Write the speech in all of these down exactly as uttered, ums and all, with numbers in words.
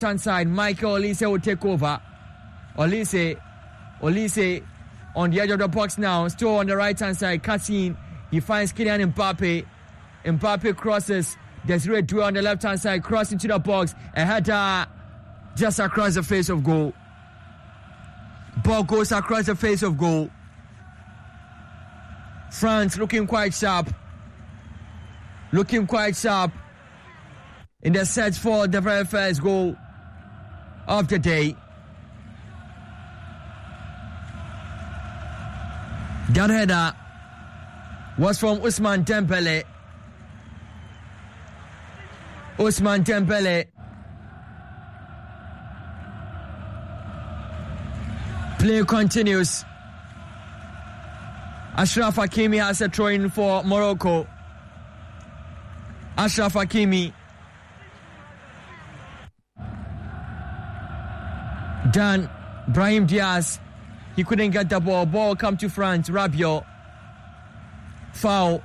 hand side. Michael Olise will take over. Olise, Olise on the edge of the box now. Still on the right hand side. Cassine. He finds Kylian Mbappe. Mbappe crosses. Desiree Doué on the left hand side. Cross into the box. A header just across the face of goal. Ball goes across the face of goal. France looking quite sharp. Looking quite sharp in the search for the very first goal of the day. That header was from Ousmane Dembele. Ousmane Dembele. Play continues. Achraf Hakimi has a throw in for Morocco. Achraf Hakimi. Dan Brahim Diaz. He couldn't get the ball. Ball come to France. Rabiot. Foul.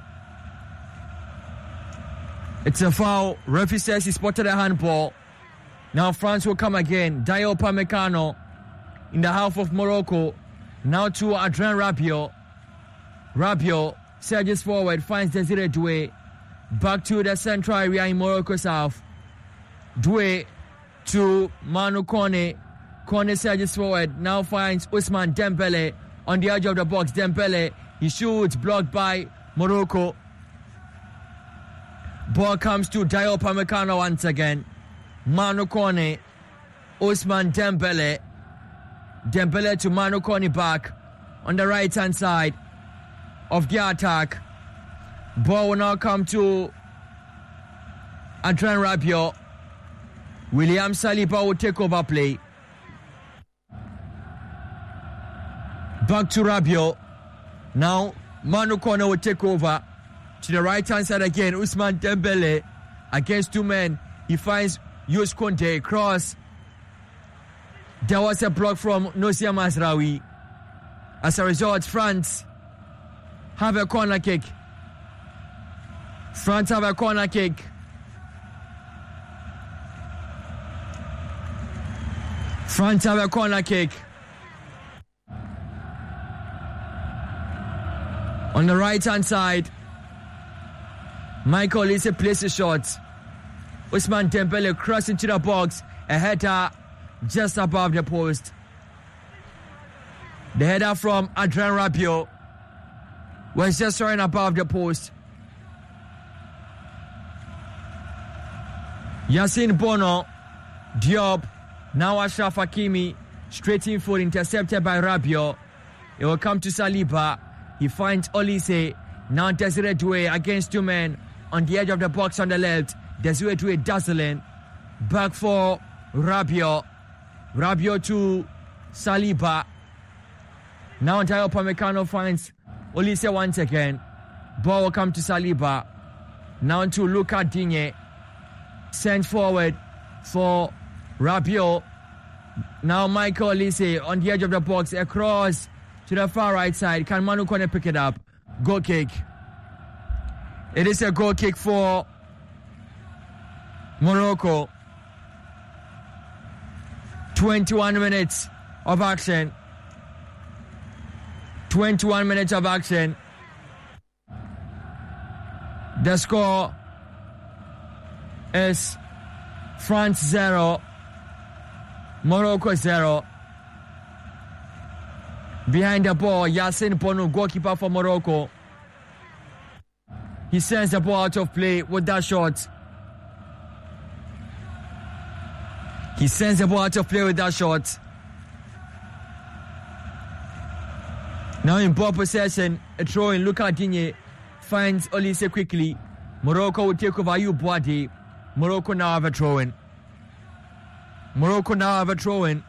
It's a foul. Referee says he spotted a handball. Now France will come again. Dayot Upamecano in the half of Morocco. Now to Adrien Rabiot. Rabiot surges forward, finds Desiree Doué. Back to the central area in Morocco South. Doué to Manu Kone. Kone surges forward, now finds Ousmane Dembele on the edge of the box. Dembele, he shoots, blocked by Morocco. Ball comes to Dayot Upamecano once again. Manu Kone, Ousmane Dembele. Dembele to Manu Kone back on the right hand side of the attack. Ball will now come to Adrien Rabiot. William Saliba will take over play. Back to Rabiot. Now Manu Kone will take over to the right hand side again. Ousmane Dembele against two men. He finds Youssou Kounde. Cross. There was a block from Nosia Mazraoui. As a result, France have a corner kick. France have a corner kick. France have a corner kick. On the right hand side, Michael Olise places a shot. Ousmane Dembele cross into the box. A header just above the post. The header from Adrien Rabiot was just running above the post. Yassine Bono, Diop, now Achraf Hakimi, straight in for intercepted by Rabiot. It will come to Saliba. He finds Olise. Now Desiree Doué against two men on the edge of the box on the left. Desiree Doué dazzling. Back for Rabiot. Rabiot to Saliba. Now Dayot Upamecano finds Olise once again. Ball will come to Saliba. Now to Luca Digne. Sent forward for Rabiot. Now Michael Olise on the edge of the box. Across to the far right side. Can Manu Kone pick it up? Goal kick. It is a goal kick for Morocco. twenty-one minutes of action. twenty-one minutes of action. The score is France zero, Morocco zero. Behind the ball, Yassine Bono, goalkeeper for Morocco. He sends the ball out of play with that shot. He sends the ball out of play with that shot. Now in ball possession, a throw in. Luca Digne finds Olise quickly. Morocco will take over Ayoub Boadi. Morocco now have a throw in. Morocco now have a throw in.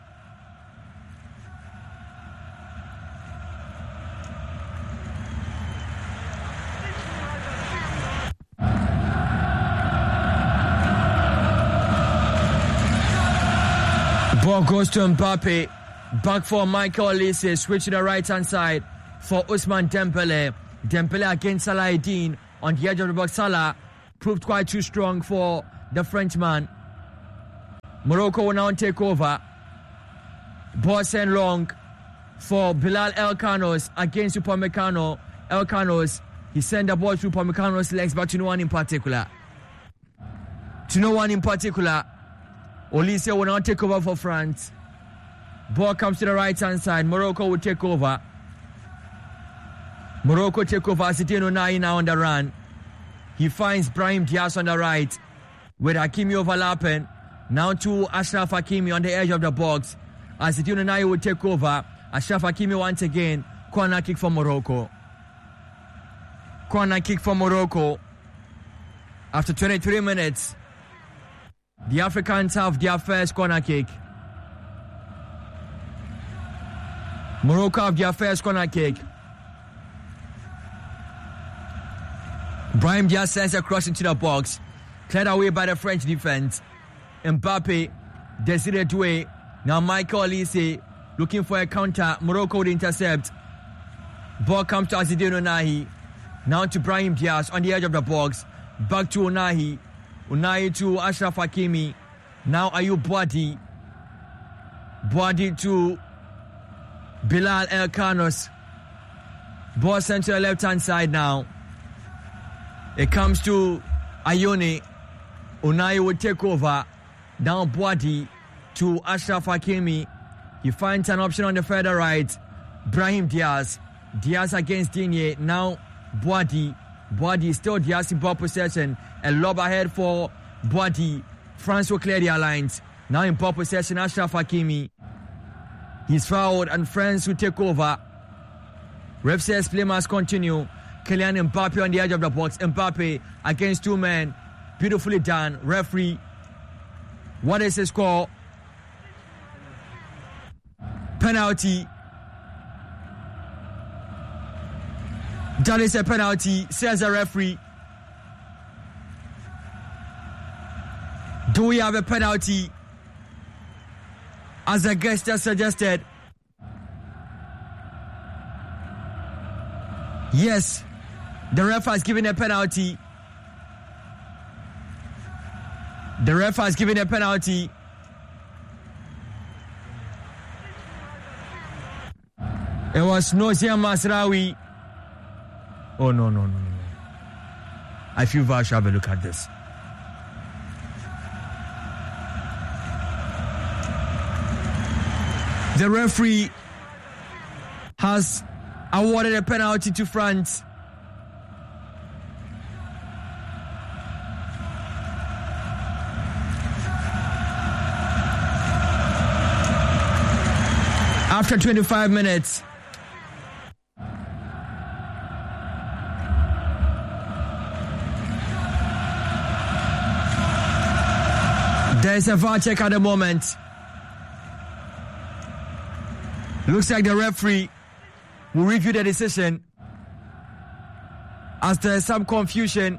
Ball goes to Mbappe. Back for Michael Olise. Switch to the right hand side for Ousmane Dembele. Dembele against Salah on the edge of the box. Salah proved quite too strong for the Frenchman. Morocco will now take over. Ball sent long for Bilal Elkanos against Upamecano. Elkanos, he sent the ball through Upamecano's legs, but to no one in particular. To no one in particular. Olise will now take over for France. Ball comes to the right hand side. Morocco will take over. Morocco take over. Asidin Onahi now on the run. He finds Brahim Diaz on the right with Hakimi overlapping. Now to Ashraf Hakimi on the edge of the box. Asidin Onahi will take over. Ashraf Hakimi once again. Corner kick for Morocco. Corner kick for Morocco. After twenty-three minutes, the Africans have their first corner kick. Morocco have their first corner kick. Brahim Diaz sends a cross into the box. Cleared away by the French defense. Mbappe, Desiree Doué. Now Michael Olise looking for a counter. Morocco would intercept. Ball comes to Asidin Onahi. Now to Brahim Diaz on the edge of the box. Back to Onahi. Onahi to Ashraf Hakimi. Now Ayoub Boadi. Boadi to Bilal Elkanos. Ball sent to the left hand side now. It comes to Ayone. Onahi will take over. Down Boadi to Ashraf Hakimi. He finds an option on the further right. Brahim Diaz. Diaz against Digne. Now Boadi. Boadi still Diaz in ball possession. A lob ahead for Boadi. France will clear their lines. Now in ball possession, Ashraf Hakimi. He's fouled and France will take over. Ref says play must continue. Kylian Mbappe on the edge of the box. Mbappe against two men. Beautifully done. Referee. What is the score? Penalty. That is a penalty, says the referee. Do we have a penalty? As the guest has suggested. Yes, the ref has given a penalty. The ref has given a penalty. It was Nozia Masraoui. Oh, no, no, no, no. I feel I should have a look at this. The referee has awarded a penalty to France. After twenty-five minutes, there is a V A R check at the moment. Looks like the referee will review the decision as there is some confusion.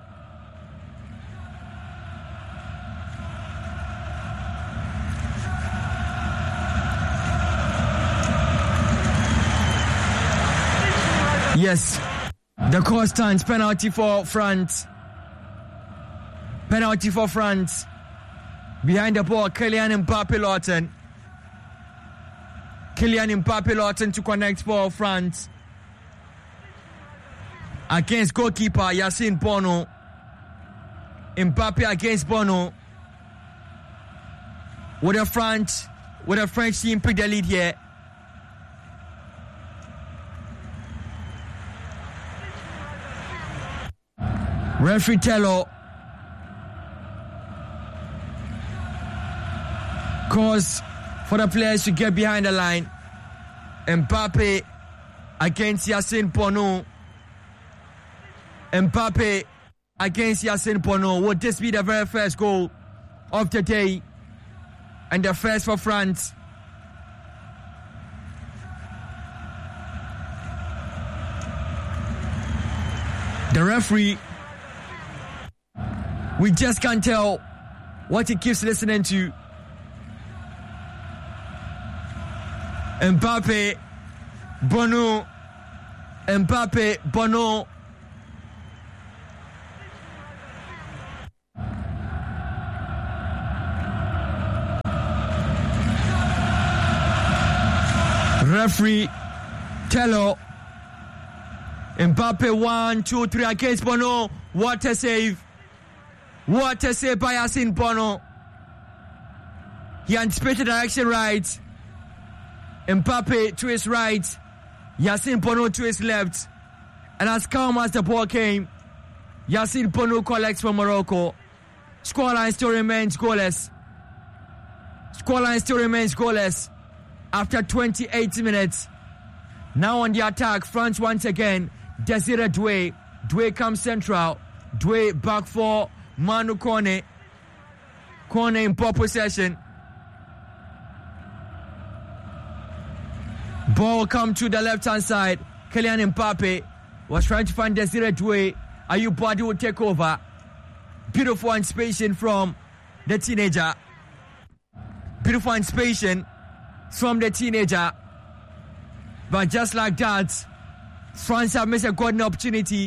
Yes, the call stands. Penalty for France. Penalty for France. Behind the ball, Kylian Mbappe Lawton. Kylian Mbappe Lawton to connect for France. Against goalkeeper Yacine Bono. Mbappe against Bono. With the French, with the French team pick the lead here. Referee Tello calls for the players to get behind the line. Mbappe against Yacine Bono. Mbappe against Yacine Bono. Would this be the very first goal of the day and the first for France? The referee, we just can't tell what he keeps listening to. Mbappe, Bono, Mbappe, Bono. Referee Tello. Mbappe one, two, three against Bono. What a save. What a save by Yassine Bono. He anticipated direction right. Mbappe to his right. Yassine Bono to his left. And as calm as the ball came, Yassine Bono collects for Morocco. Scoreline still remains goalless. Scoreline still remains goalless after twenty-eight minutes. Now on the attack, France once again. Desire Doué. Doué comes central. Doué back for Manu Kone. Kone in poor possession. Ball come to the left-hand side. Kylian Mbappe was trying to find Desire Doué. Ayub Badi will take over. Beautiful anticipation from the teenager. Beautiful anticipation from the teenager. But just like that, France have missed a golden opportunity.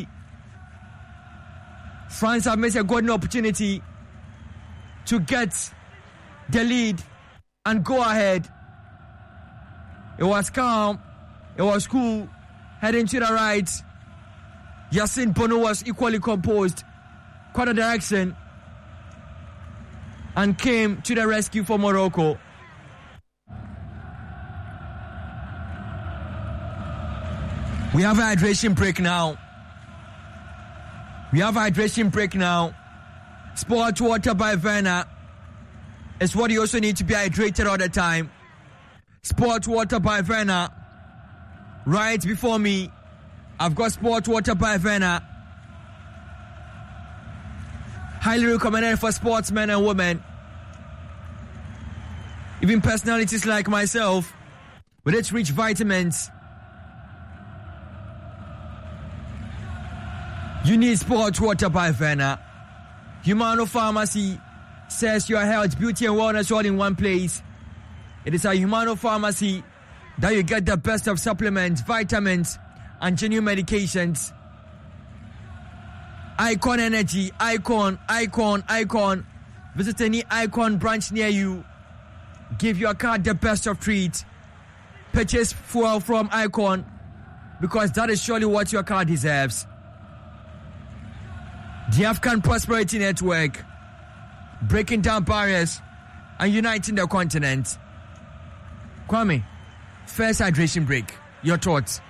France have missed a golden opportunity to get the lead and go ahead. It was calm. It was cool. Heading to the right. Yassine Bono was equally composed. Caught a direction and came to the rescue for Morocco. We have a hydration break now. We have a hydration break now. Sport water by Werner is what you also need to be hydrated all the time. Sport water by Werner. Right before me, I've got sport water by Werner. Highly recommended for sportsmen and women. Even personalities like myself, with its rich vitamins. You need sport water by Werner. Humano Pharmacy says your health, beauty and wellness all in one place. It is a Humano Pharmacy that you get the best of supplements, vitamins and genuine medications. Icon Energy, Icon, Icon, Icon. Visit any Icon branch near you. Give your card the best of treat. Purchase fuel from Icon because that is surely what your card deserves. The African Prosperity Network, breaking down barriers and uniting the continent. Kwame, first hydration break. Your thoughts?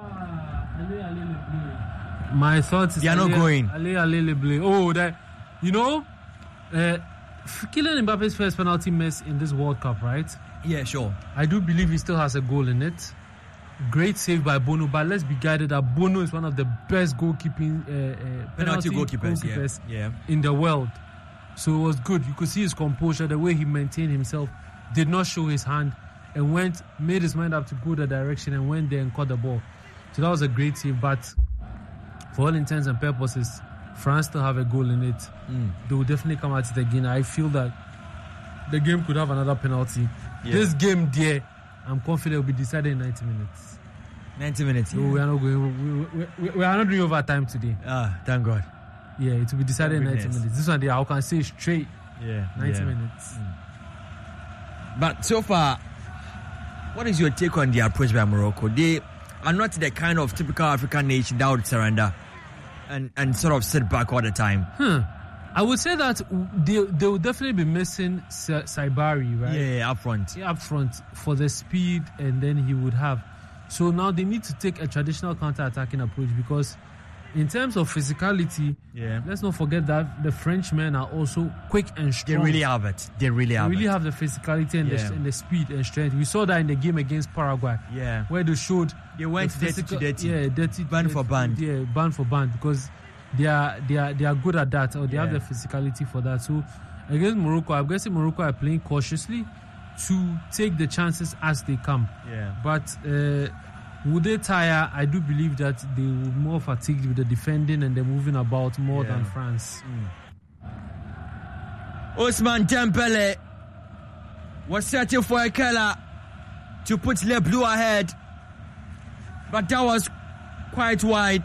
My thoughts is they are not going. Oh, that you know, uh, Kylian Mbappe's first penalty miss in this World Cup, right? Yeah, sure. I do believe he still has a goal in it. Great save by Bono, but let's be guided that Bono is one of the best goalkeeping uh, uh, penalty, penalty goalkeepers, goalkeepers yeah. Yeah. in the world. So it was good. You could see his composure, the way he maintained himself, did not show his hand, and went, made his mind up to go the direction and went there and caught the ball. So that was a great save. But for all intents and purposes, France still have a goal in it. Mm. They will definitely come at it again. I feel that the game could have another penalty. Yeah. This game there, I'm confident will be decided in ninety minutes. ninety minutes. No, yeah. we are not going. We, we, we are not doing overtime today. Ah, thank God. Yeah, it will be decided in ninety minutes. This one there, I can say straight. Yeah, ninety yeah. minutes. Mm. But so far, what is your take on the approach by Morocco? They are not the kind of typical African nation that would surrender and, and sort of sit back all the time. Hmm. I would say that they they will definitely be missing Saibari, right? Yeah, yeah, up front. Yeah, up front for the speed, and then he would have. So now they need to take a traditional counter-attacking approach because in terms of physicality, yeah. let's not forget that the Frenchmen are also quick and strong. They really have it. They really have they really it. have the physicality and, yeah. the, and the speed and strength. We saw that in the game against Paraguay, yeah, where they showed they went the physical, dirty to dirty, yeah, dirty, band dirty, for band, yeah, band for band because they are they are they are good at that, or they yeah. have the physicality for that. So against Morocco, I'm guessing Morocco are playing cautiously to take the chances as they come. Yeah, but. Uh, Would they tire? I do believe that they will more fatigued with the defending and the moving about more yeah. than France. Mm. Ousmane Dembele was searching for a killer to put Le Bleu ahead, but that was quite wide.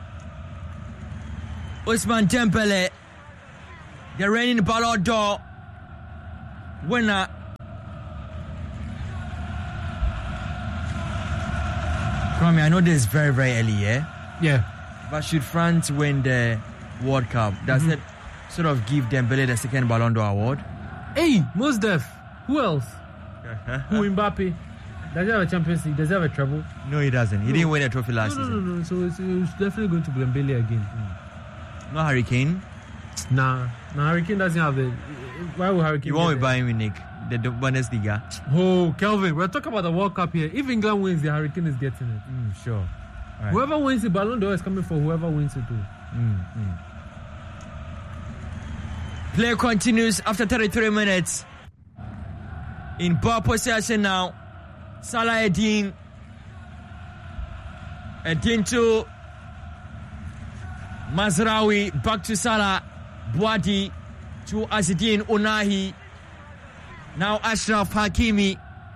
Ousmane Dembele, the reigning Ballon d'Or winner, Kwame, I know this is very, very early, yeah? Yeah. But should France win the World Cup, does mm-hmm. it sort of give Dembele the second Ballon d'Or award? Hey, most def. Who else? Who, Mbappe? Does he have a Champions League? Does he have a treble? No, he doesn't. He no. didn't win a trophy last no, no, season. No, no, no. So it's, it's definitely going to Dembele again. Mm. No Harry Kane? Nah. Nah, Harry Kane doesn't have the... Why would Harry Kane... You won't be buying Munich, the Bundesliga. Oh, Kelvin, we're talking about the World Cup here. If England wins, the Harry Kane is getting it. Mm, sure. Right. Whoever wins the Ballon d'Or is coming for whoever wins it too. Mm, mm. Play continues after thirty-three minutes. In ball possession now. Salah Eddin. Eddin to Mazraoui. Back to Salah. Boadi to Azzedine Ounahi. Now Achraf Hakimi.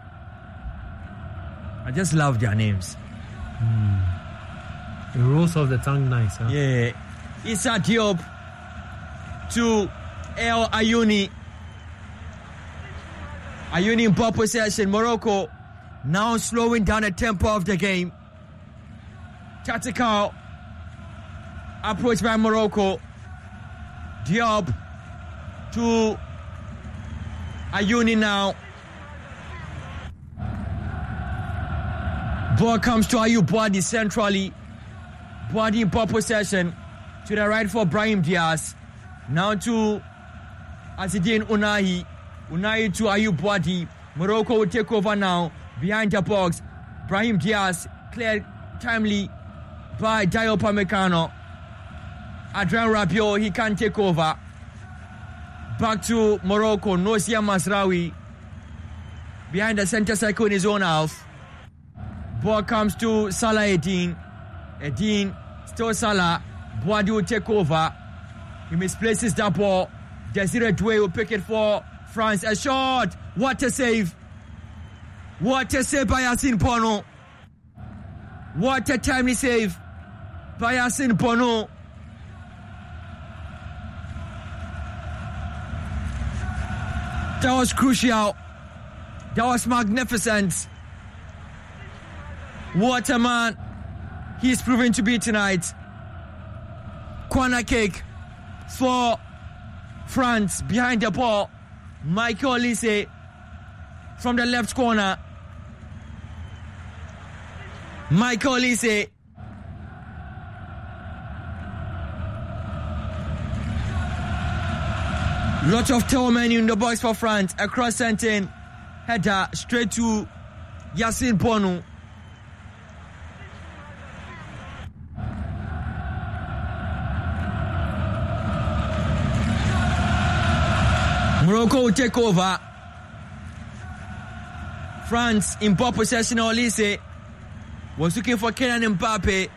I just love their names. Mm. It rolls off the tongue nice, huh? Yeah. Issa Diop to El Ayouni. Ayouni in ball possession. Morocco now slowing down the tempo of the game. Tactical approach by Morocco. Diop to Ayouni now. Ball comes to Ayoub Boadi centrally. Boadi in ball possession. To the right for Brahim Diaz. Now to Azzedine Ounahi. Ounahi to Ayoub Boadi. Morocco will take over now. Behind the box. Brahim Diaz cleared timely by Diop Upamecano. Adrien Rabiot, he can take over. Back to Morocco. Nossia Mazraoui. Behind the center circle in his own half. Ball comes to Salah Eddin. Eddin, still Salah. Boadi will take over. He misplaces that ball. Desiree Doué will pick it for France. A shot. What a save. What a save by Yacine Bono. What a timely save by Yacine Bono. That was crucial. That was magnificent. What a man he's proven to be tonight. Corner kick for France. Behind the ball, Michael Olise from the left corner. Michael Olise. Lot of tail menu in the box for France. Across center, header straight to Yacine Bono. Morocco will take over. France in ball possession. Olise was looking for Kylian Mbappe,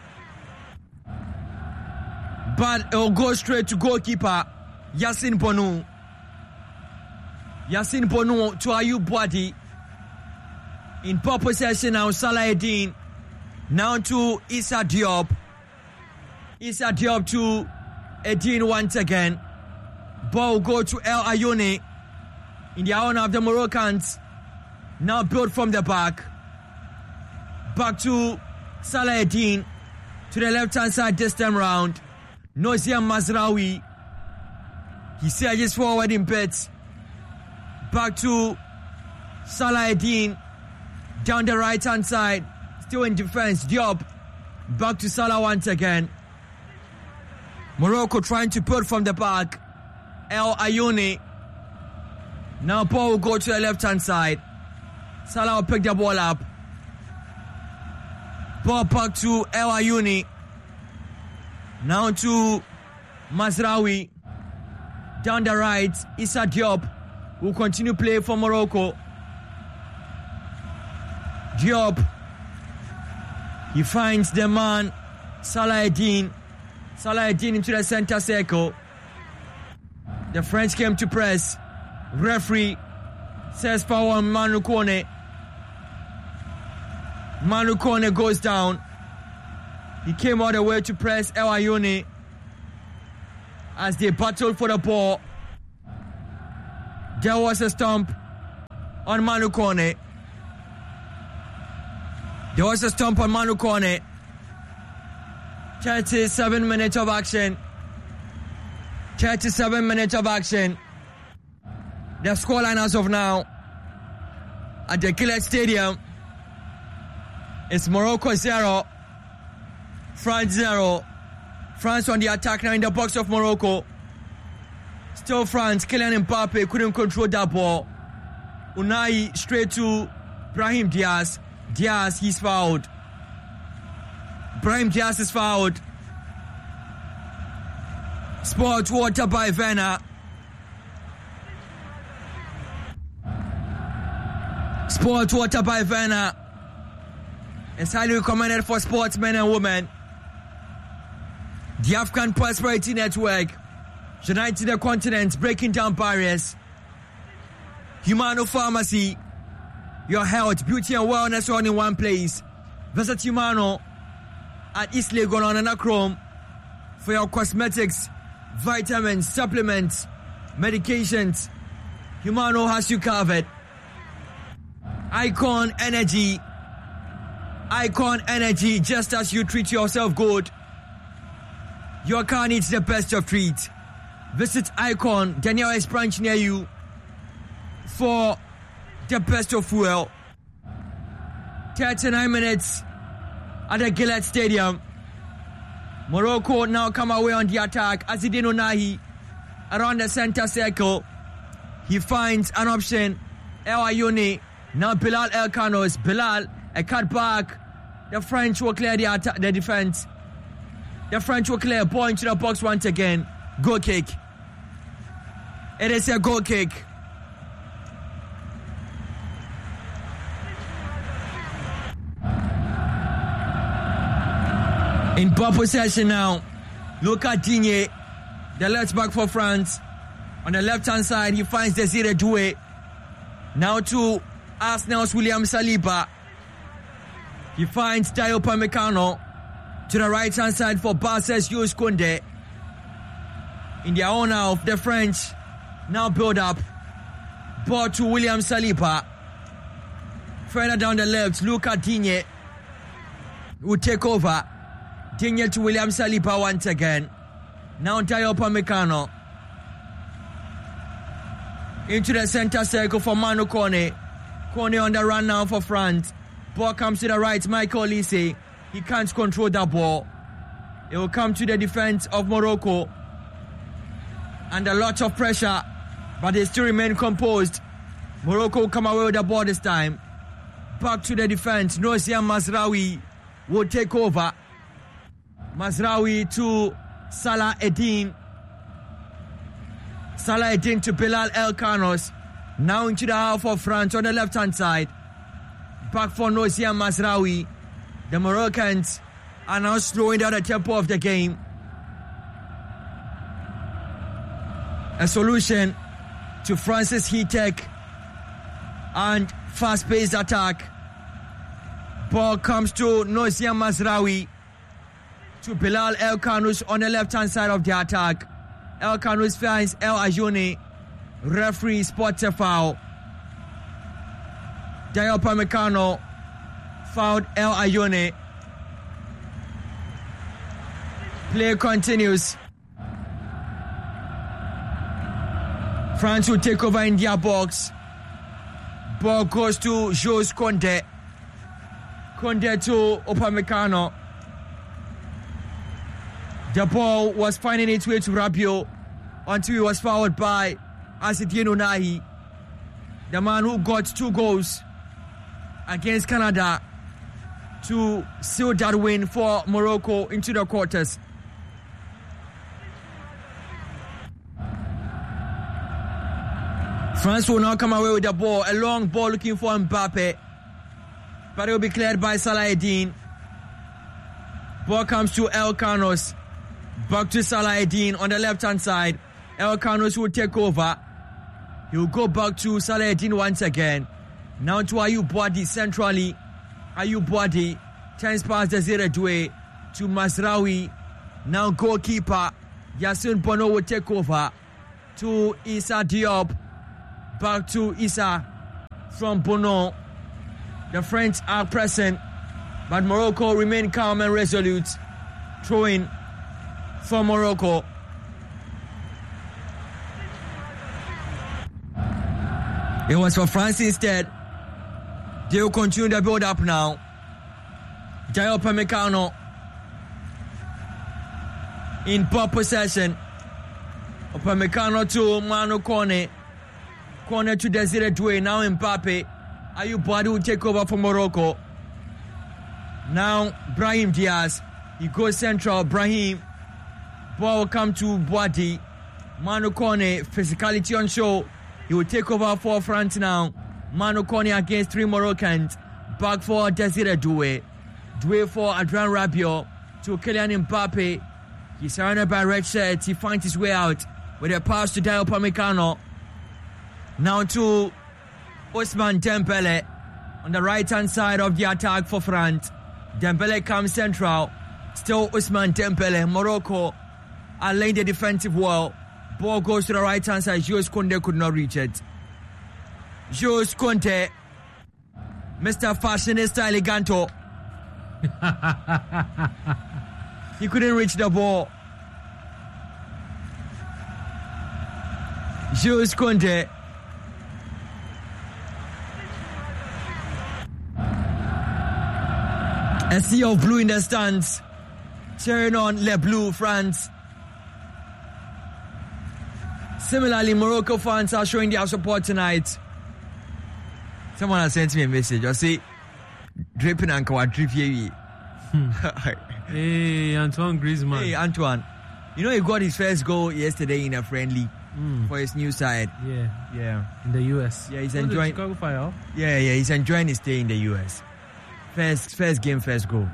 but it will go straight to goalkeeper Yacine Bono. Yacine Bono to Ayoub Boadi. In ball possession now, Salah Eddin. Now to Issa Diop. Issa Diop to Eddin once again. Ball will go to El Ayouni in the honor of the Moroccans. Now built from the back. Back to Salah Eddin. To the left hand side this time round. Nossia Mazraoui. He surges forward in bits. Back to Salah Eddin. Down the right hand side. Still in defense. Diop. Back to Salah once again. Morocco trying to build from the back. El Ayouni. Now ball will go to the left hand side. Salah will pick the ball up. Ball back to El Ayouni. Now to Mazraoui. Down the right, Issa Diop will continue play for Morocco. Diop. He finds the man, Salah Eddin. Salah Eddin into the center circle. The French came to press. Referee says foul on Manu Kone. Manu Kone goes down. He came all the way to press El Ayouni as they battled for the ball. There was a stomp on Manu Kone. There was a stomp on Manu Kone. thirty-seven minutes of action. thirty-seven minutes of action. The scoreline as of now at the Gillette Stadium is Morocco zero, France zero. France on the attack now in the box of Morocco. Still France. Kylian Mbappe couldn't control that ball. Unai straight to Brahim Diaz. Diaz, he's fouled. Brahim Diaz is fouled. Sport water by Werner. Sport water by Werner. It's highly recommended for sportsmen and women. The African Prosperity Network, uniting the continent, breaking down barriers. Humano Pharmacy, your health, beauty and wellness all in one place. Visit Humano at East Legon on Anachrome for your cosmetics, vitamins, supplements, medications. Humano has you covered. Icon Energy. Icon Energy, just as you treat yourself good, your car needs the best of treats. Visit Icon, Daniel S. branch near you, for the best of fuel. thirty-nine minutes at the Gillette Stadium. Morocco now come away on the attack. Azzedine Ounahi around the center circle. He finds an option. El Ayouni. Now Bilal Elkhanos. Bilal, a cut back. The French will clear the, atta- the defense. The French will clear. Ball into the box once again. Goal kick. It is a goal kick. In ball possession now. Lucas Digne, the left back for France. On the left hand side, he finds Desiré Doué. Now to Arsenal's William Saliba. He finds Dayot Upamecano. To the right hand side for Barca's Jules Koundé. In the own half, the French now build up. Ball to William Saliba. Further down the left, Lucas Digne will take over. Digne to William Saliba once again. Now Dayot Upamecano. Into the center circle for Manu Kone. Kone on the run now for France. Ball comes to the right, Michael Olise. He can't control that ball. It will come to the defense of Morocco. And a lot of pressure, but they still remain composed. Morocco will come away with the ball this time. Back to the defense. Nozian Mazraoui will take over. Mazraoui to Salah Eddin. Salah Eddin to Bilal Elkhanos. Now into the half of France on the left hand side. Back for Nozian Mazraoui. The Moroccans are now slowing down the tempo of the game. A solution to France's heat-tech and fast-paced attack. Ball comes to Nozian Mazraoui. To Bilal Elkhanos on the left-hand side of the attack. Elkhanos finds El Ayouni. Referee spots a foul. Dayot Upamecano fouled El Ayouni. Play continues. France will take over in their box. Ball goes to Jules Koundé. Koundé to Upamecano. The ball was finding its way to Rabiot until he was fouled by Azzedine Ounahi, the man who got two goals against Canada to seal that win for Morocco into the quarters. France will now come away with the ball. A long ball looking for Mbappe, but it will be cleared by Salah Eddin. Ball comes to Elkhanos. Back to Salah Eddin on the left-hand side. Elkhanos will take over. He will go back to Salah Eddin once again. Now to Ayoub Boadi centrally. Ayoub Boadi turns past Desiré Doué to Mazraoui. Now goalkeeper Yassine Bono will take over to Issa Diop. Back to Issa from Bono. The French are pressing. But Morocco remain calm and resolute. Throwing for Morocco. It was for France instead. They will continue the build up now. Dayot Upamecano in ball possession. Upamecano to Manu Kone. Kone to Desire Doué. Now Mbappe. Ayou Bouadi will take over for Morocco. Now Brahim Diaz. He goes central. Brahim. Ball will come to Bouadi. Manu Kone. Physicality on show. He will take over for France now. Manu Kone against three Moroccans. Back for Desire Doué. Doué for Adrien Rabiot. To Kylian Mbappe. He's surrounded by red shirts. He finds his way out with a pass to Dayot Upamecano. Now to Ousmane Dembele on the right-hand side of the attack for France. Dembele comes central. Still Ousmane Dembele. Morocco are laying the defensive wall. Ball goes to the right-hand side. Jules Koundé could not reach it. Jules Koundé, Mister Fashionista Eleganto. He couldn't reach the ball. Jules Koundé. A sea of blue in the stands. Cheering on Les Bleus, France. Similarly, Morocco fans are showing their support tonight. Someone has sent me a message. I say, dripping and kawa drip here. Hey, Antoine Griezmann. Hey, Antoine. You know, he got his first goal yesterday in a friendly mm. for his new side. Yeah. Yeah. In the U S. Yeah, he's oh, enjoying. Chicago Fire. Yeah, yeah, he's enjoying his stay in the U S. First, first game, first goal.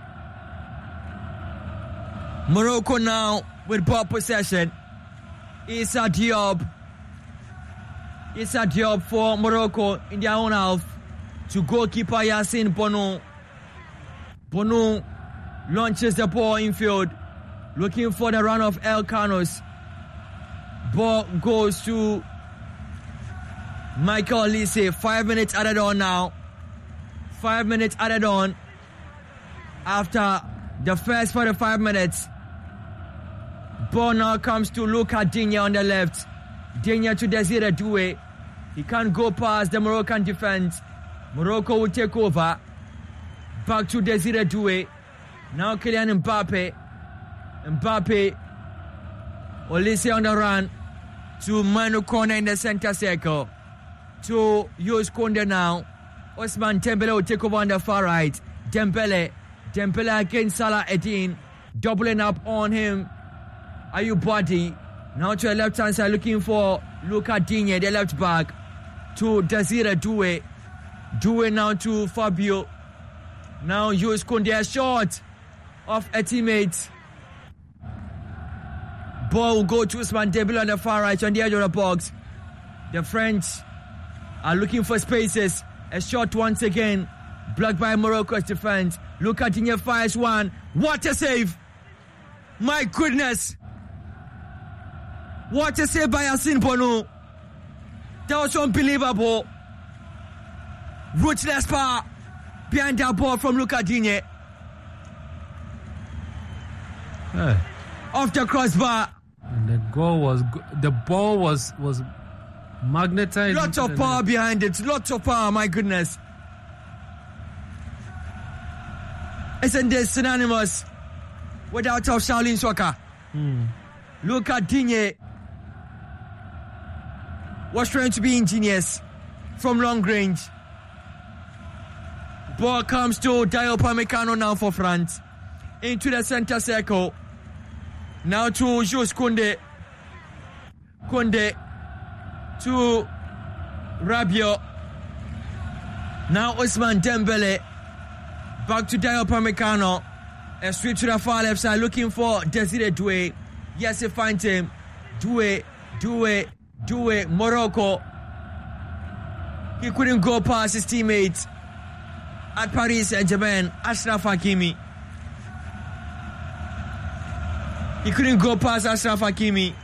Morocco now with ball possession. Issa Diop. Issa Diop for Morocco in their own half. To goalkeeper Yassine Bono. Bono launches the ball infield. Looking for the run of El Canos. Ball goes to Michael Olise. Five minutes added on now. Five minutes added on after the first forty-five minutes. Ball now comes to Luca Digne on the left. Digne to Desire Doué. He can't go past the Moroccan defense. Morocco will take over. Back to Desire Doué. Now Kylian Mbappe. Mbappe. Olise on the run to Manu Kone in the center circle. To Jules Koundé now. Ousmane Dembele will take over on the far right. Dembele. Dembele against Salah Eddin. Doubling up on him. Ayou Bouadi. Now to the left hand side looking for Luca Digne, the left back. To Desire Doué. Doué now to Fabio. Now Jules Koundé, a shot of a teammate. Ball will go to Ousmane Dembele on the far right on the edge of the box. The French are looking for spaces. A shot once again. Blocked by Morocco's defense. Luca Digne fires one. What a save! My goodness! What a save by Yassine Bono. That was unbelievable. Ruthless power behind that ball from Luca Digne. Hey. Off the crossbar. And the goal was, the ball was was magnetized. Lots of power net. behind it. Lots of power, my goodness. Isn't this synonymous with that of Shaolin soccer? Hmm. Luca Digne was trying to be ingenious from long range. Ball comes to Dayot Upamecano now for France. Into the center circle. Now to Jules Koundé. Koundé to Rabiot. Now Ousmane Dembele. Back to Dayot Upamecano. A switch to the far left side looking for Desire Doué. Yes, he finds him. Doué, Doué, Doué, Morocco. He couldn't go past his teammates at Paris Saint-Germain, Achraf Hakimi. He couldn't go past Achraf Hakimi.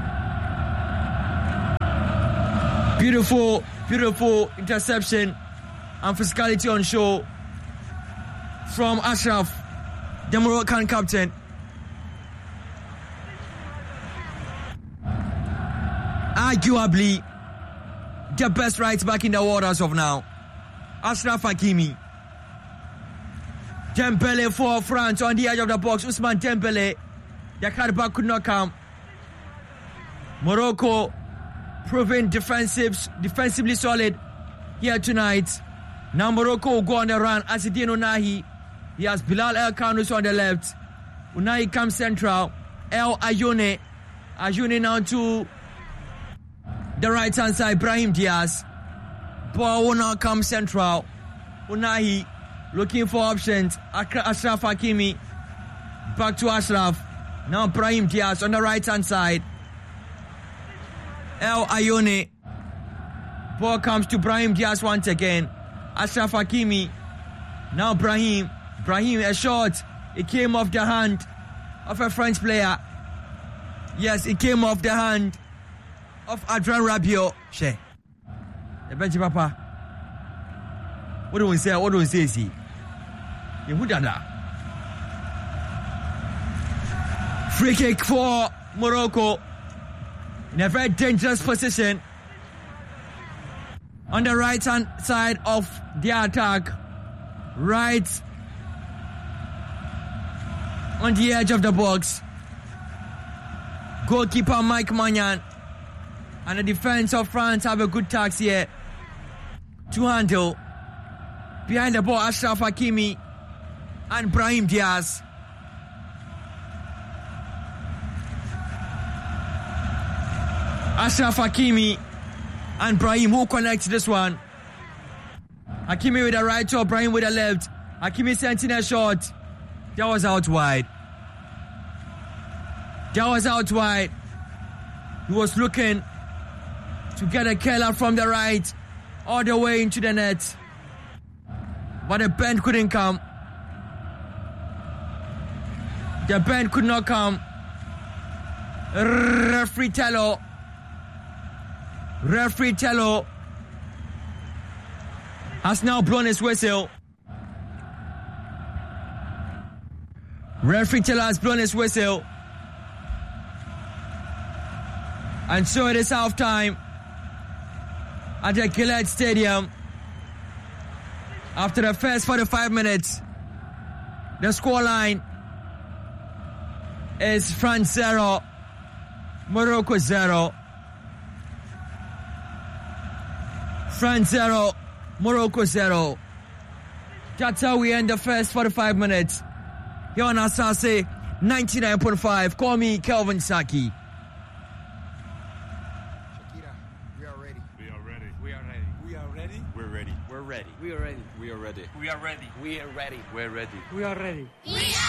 Beautiful, beautiful interception and physicality on show from Ashraf, the Moroccan captain. Arguably the best right back in the world as of now. Ashraf Hakimi. Dembele for France on the edge of the box. Ousmane Dembele. The card back could not come. Morocco proving defensive, defensively solid here tonight. Now Morocco will go on the run. Azzedine Ounahi. He has Bilal El Khanous on the left. Ounahi comes central. El Ayoune. Ayoune now to the right hand side. Brahim Diaz. Ball will now come central. Ounahi looking for options. Ashraf Hakimi. Back to Ashraf. Now Brahim Diaz on the right hand side. El Ayoune. Ball comes to Brahim Diaz once again. Ashraf Hakimi. Now Brahim. Brahim, a shot. It came off the hand of a French player. Yes, it came off the hand of Adrien Rabiot. She. The bench papa. What do we say? What do we say? See. Who did that? Free kick for Morocco. In a very dangerous position. On the right hand side of the attack. Right on the edge of the box. Goalkeeper Mike Maignan and the defense of France have a good task here to handle. Behind the ball, Ashraf Hakimi and Brahim Diaz. Ashraf Hakimi and Brahim, who connects this one. Hakimi with the right or Brahim with the left. Hakimi sent in a shot. That was out wide. That was out wide. He was looking to get a killer from the right all the way into the net. But the bend couldn't come. The bend could not come. Referee Tello. Referee Tello has now blown his whistle. Referee Tello has blown his whistle. And so it is half time at the Gillette Stadium. After the first forty-five minutes, the scoreline is France zero, Morocco zero. France zero, Morocco zero. That's how we end the first forty-five minutes. Here on Asase ninety-nine point five. Call me Kelvin Saki. We are ready. We are ready. We are ready. We are ready. We are ready. We are ready. We are ready.